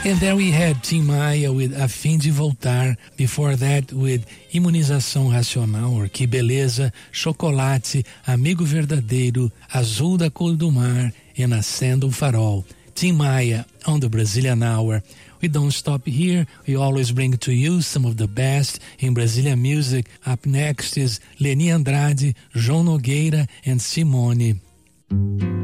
And there we had Tim Maia with A Fim de Voltar. Before that with Imunização Racional, or Que Beleza, Chocolate, Amigo Verdadeiro, Azul da Cor do Mar, e Nascendo um Farol. Tim Maia on the Brazilian Hour. We don't stop here. We always bring to you some of the best in Brazilian music. Up next is Leni Andrade, João Nogueira, and Simone.